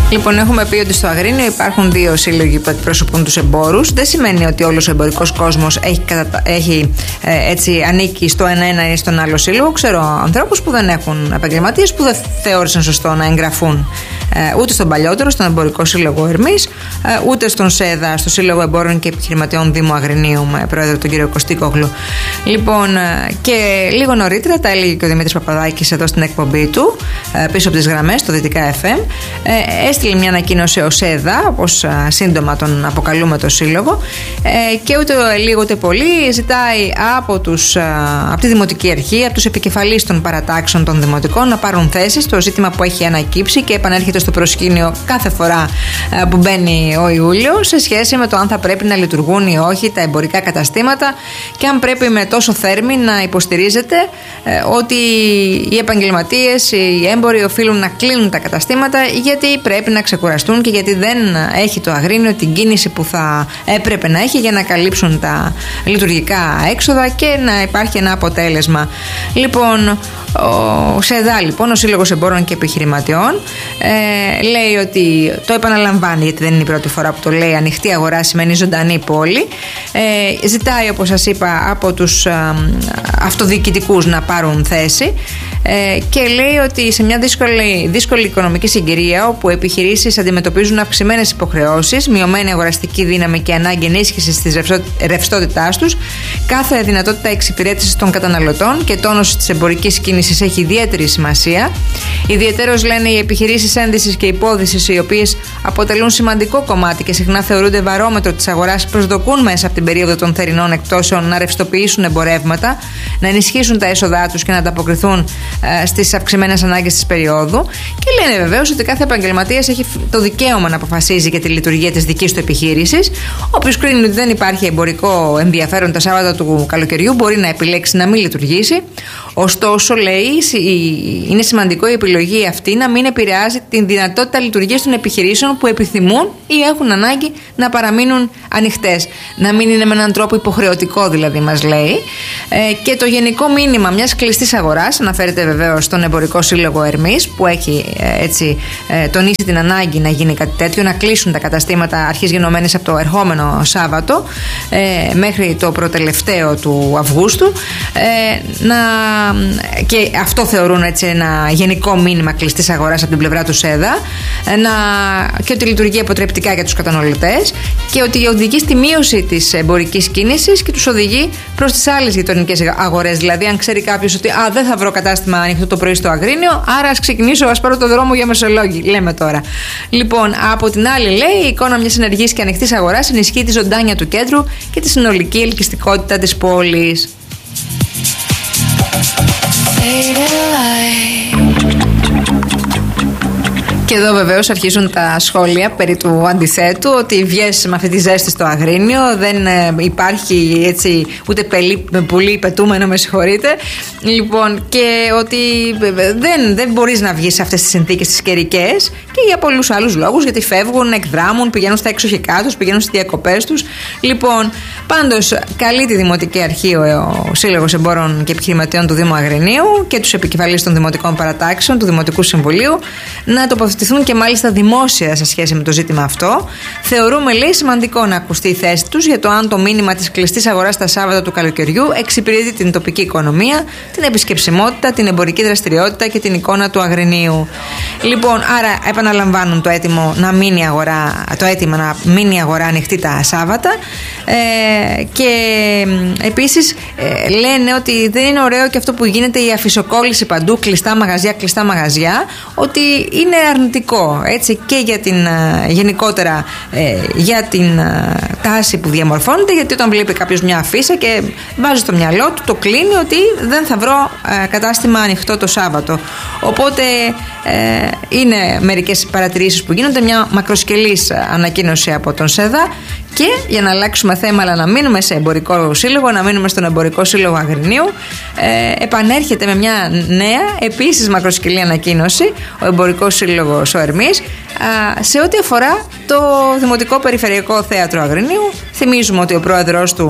Λοιπόν, έχουμε πει ότι στο Αγρίνιο υπάρχουν δύο σύλλογοι που εκπροσωπούν τους εμπόρους. Δεν σημαίνει ότι όλος ο εμπορικός κόσμος ανήκει στο ένα ή στον άλλο σύλλογο. Ξέρω ανθρώπους που δεν έχουν επαγγελματίες, που δεν θεώρησαν σωστό να εγγραφούν ούτε στον παλιότερο, στον Εμπορικό Σύλλογο Ερμής, ούτε στον ΣΕΔΑ, στο Σύλλογο Εμπόρων και Επιχειρηματιών Δήμου Αγρινίου, με πρόεδρο τον κύριο Κωστίκογλου. Λοιπόν, και λίγο νωρίτερα τα έλεγε και ο Δημήτρης Παπαδάκης εδώ στην εκπομπή του, πίσω από τις γραμμές, στο Δυτικά FM. Έστειλε μια ανακοίνωση ο ΣΕΔΑ, όπως σύντομα τον αποκαλούμε το σύλλογο, και ούτε λίγο ούτε πολύ ζητάει από τη Δημοτική Αρχή, από τους επικεφαλείς των παρατάξεων των δημοτικών να πάρουν θέση στο ζήτημα που έχει ανακύψει και επανέρχεται στο προσκήνιο κάθε φορά που μπαίνει ο Ιούλιος, σε σχέση με το αν θα πρέπει να λειτουργούν ή όχι τα εμπορικά καταστήματα και αν πρέπει με τόσο θέρμη να υποστηρίζεται ότι οι επαγγελματίες, οι έμποροι οφείλουν να κλείνουν τα καταστήματα, γιατί πρέπει να ξεκουραστούν και γιατί δεν έχει το Αγρίνιο την κίνηση που θα έπρεπε να έχει για να καλύψουν τα λειτουργικά έξοδα και να υπάρχει ένα αποτέλεσμα. Λοιπόν, ο ΣΕΔΑ, λοιπόν, ο Σύλλογος Εμπόρων και Επιχειρηματιών, λέει ότι το επαναλαμβάνει, γιατί δεν είναι η πρώτη φορά που το λέει, ανοιχτή αγορά σημαίνει ζωντανή πόλη. Ζητάει, όπως σας είπα, από τους αυτοδιοικητικούς να πάρουν θέση και λέει ότι σε μια δύσκολη οικονομική συγκυρία, όπου επιχειρήσεις αντιμετωπίζουν αυξημένες υποχρεώσεις, μειωμένη αγοραστική δύναμη και ανάγκη ενίσχυσης της ρευστότητάς τους, κάθε δυνατότητα εξυπηρέτησης των καταναλωτών και τόνωση της εμπορικής κίνησης έχει ιδιαίτερη σημασία. Ιδιαιτέρως, λένε, οι επιχειρήσεις ένδυσης και υπόδυσης, οι οποίες αποτελούν σημαντικό κομμάτι και συχνά θεωρούνται βαρόμετρο της αγοράς, προσδοκούν μέσα από την περίοδο των θερινών εκτόσεων να ρευστοποιήσουν εμπορεύματα, να ενισχύσουν τα έσοδά τους και να ανταποκριθούν στις αυξημένες ανάγκες της περίοδου. Και λένε βεβαίως ότι κάθε επαγγελματίας έχει το δικαίωμα να αποφασίζει για τη λειτουργία της δικής του επιχείρησης. Όποιος κρίνει ότι δεν υπάρχει εμπορικό ενδιαφέρον τα Σάββατα του καλοκαιριού μπορεί να επιλέξει να μην λειτουργήσει. Ωστόσο, λέει, είναι σημαντικό η επιλογή αυτή να μην επηρεάζει την δυνατότητα λειτουργίας των επιχειρήσεων που επιθυμούν ή έχουν ανάγκη να παραμείνουν ανοιχτές. Να μην είναι με έναν τρόπο υποχρεωτικό, δηλαδή, μας λέει. Και το γενικό μήνυμα μιας κλειστής αγοράς, αναφέρεται βεβαίως στον Εμπορικό Σύλλογο Ερμής, που έχει τονίσει την ανάγκη να γίνει κάτι τέτοιο, να κλείσουν τα καταστήματα αρχής γενομένης από το ερχόμενο Σάββατο μέχρι το προτελευταίο του Αυγούστου, και αυτό θεωρούν έτσι ένα γενικό μήνυμα κλειστής αγοράς από την πλευρά του ΣΕΔΑ, και ότι λειτουργεί αποτρεπτικά για τους καταναλωτές και ότι οδηγεί στη μείωση της εμπορικής κίνησης και τους οδηγεί προς τις άλλες γειτονικές αγορές. Δηλαδή, αν ξέρει κάποιος ότι δεν θα βρω κατάστημα ανοιχτό το πρωί στο Αγρίνιο, άρα ας πάρω το δρόμο για Μεσολόγγι, λέμε τώρα. Λοιπόν, από την άλλη, λέει, η εικόνα μιας ενεργής και ανοιχτής αγοράς ενισχύει τη ζωντάνια του κέντρου και τη συνολική ελκυστικότητα της πόλης. Και εδώ βεβαίως αρχίζουν τα σχόλια περί του αντιθέτου, ότι βγες με αυτή τη ζέστη στο Αγρίνιο, δεν υπάρχει έτσι ούτε πουλί πετούμενο, με συγχωρείτε. Λοιπόν, και ότι δεν μπορείς να βγεις σε αυτές τις συνθήκες τις καιρικές, και για πολλούς άλλους λόγους, γιατί φεύγουν, εκδράμουν, πηγαίνουν στα εξοχικά τους, πηγαίνουν στις διακοπές τους. Λοιπόν, πάντως καλεί τη Δημοτική Αρχή ο Σύλλογος Εμπόρων και Επιχειρηματιών του Δήμου Αγρινίου και τους επικεφαλείς των δημοτικών παρατάξεων του Δημοτικού Συμβουλίου να τοποθετηθούν και μάλιστα δημόσια σε σχέση με το ζήτημα αυτό. Θεωρούμε, λέει, σημαντικό να ακουστεί η θέση τους για το αν το μήνυμα της κλειστής αγοράς τα Σάββατα του καλοκαιριού εξυπηρετεί την τοπική οικονομία, την επισκεψιμότητα, την εμπορική δραστηριότητα και την εικόνα του Αγρινίου. Λοιπόν, άρα επαναλαμβάνουν το αίτημα να μείνει η αγορά ανοιχτή τα Σάββατα, και επίσης λένε ότι δεν είναι ωραίο και αυτό που γίνεται, η αφισοκόλληση παντού, κλειστά μαγαζιά, ότι είναι αρνητικό, έτσι, και για την γενικότερα για την τάση που διαμορφώνεται, γιατί όταν βλέπει κάποιος μια αφίσα και βάζει στο μυαλό του, το κλείνει, ότι δεν θα βρω κατάστημα ανοιχτό το Σάββατο. Οπότε είναι μερικές παρατηρήσεις που γίνονται, μια μακροσκελής ανακοίνωση από τον ΣΕΔΑ. Και για να αλλάξουμε θέμα, αλλά να μείνουμε σε εμπορικό σύλλογο, να μείνουμε στον Εμπορικό Σύλλογο Αγρινίου, επανέρχεται με μια νέα, επίσης μακροσκελή ανακοίνωση, ο Εμπορικός Σύλλογος ο Ερμής, σε ό,τι αφορά το Δημοτικό Περιφερειακό Θέατρο Αγρινίου. Θυμίζουμε ότι ο πρόεδρος του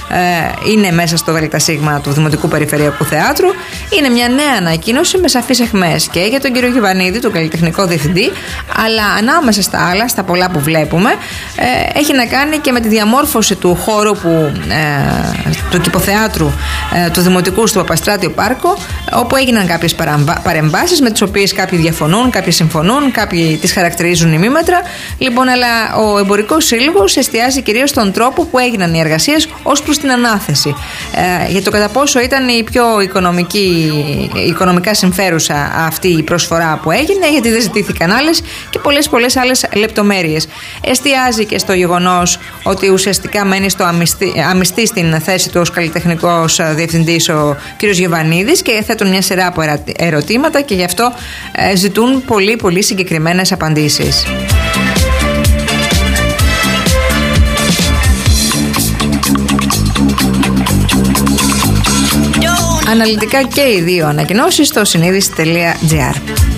είναι μέσα στο ΔΣ του Δημοτικού Περιφερειακού Θεάτρου. Είναι μια νέα ανακοίνωση με σαφείς αιχμές και για τον κύριο Γιοβανίδη, τον καλλιτεχνικό διευθυντή, αλλά ανάμεσα στα άλλα, στα πολλά που βλέπουμε, έχει να κάνει και με τη διαμόρφωση του χώρου του κηποθεάτρου του Δημοτικού στο Παπαστράτιο Πάρκο, όπου έγιναν κάποιες παρεμβάσεις με τις οποίες κάποιοι διαφωνούν, κάποιοι συμφωνούν, κάποιοι τις χαρακτηρίζουν ημίμετρα. Λοιπόν, αλλά ο Εμπορικός Σύλλογος εστιάζει κυρίως στον τρόπο που έγιναν οι εργασίες ως προς την ανάθεση. Για το κατά πόσο ήταν η πιο οικονομικά συμφέρουσα αυτή η προσφορά που έγινε, γιατί δεν ζητήθηκαν άλλες και πολλές άλλες λεπτομέρειες. Εστιάζει και στο γεγονός ότι ουσιαστικά μένει στο αμυστή στην θέση του ως καλλιτεχνικός διευθυντής ο κ. Γιοβανίδης και θέτουν μια σειρά από ερωτήματα και γι' αυτό ζητούν πολύ συγκεκριμένες απαντήσεις. Αναλυτικά και οι δύο ανακοινώσεις στο συνείδηση.gr.